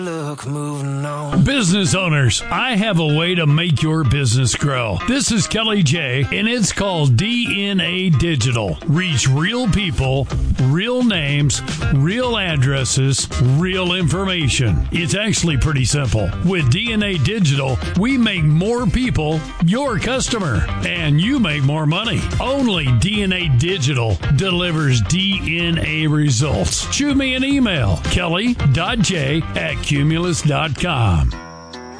Look, moving on. Business owners, I have a way to make your business grow. This is Kelly J, and it's called DNA Digital. Reach real people, real names, real addresses, real information. It's actually pretty simple. With DNA Digital, we make more people your customer, and you make more money. Only DNA Digital delivers DNA results. Shoot me an email, kelly.j@cumulus.com.